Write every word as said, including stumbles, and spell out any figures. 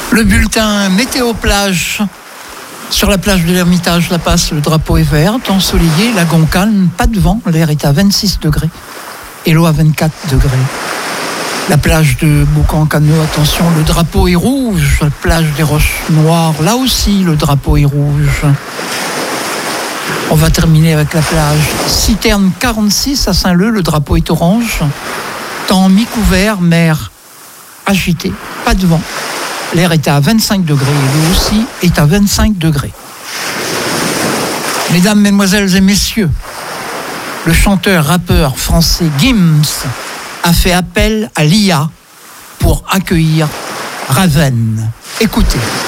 Le bulletin météo plage. Sur la plage de l'Ermitage, La Passe, le drapeau est vert, ensoleillé, lagon calme, pas de vent, l'air est à vingt-six degrés et l'eau à vingt-quatre degrés. La plage de Boucan-Canot, attention, le drapeau est rouge. La plage des Roches Noires, là aussi, le drapeau est rouge. On va terminer avec la plage Citerne quarante-six à Saint-Leu, le drapeau est orange. Temps mi-couvert, mer agitée, pas de vent. L'air est à vingt-cinq degrés et l'eau aussi est à vingt-cinq degrés. Mesdames, Mesdemoiselles et Messieurs, le chanteur-rappeur français Gims a fait appel à l'I A pour accueillir Raven. Écoutez.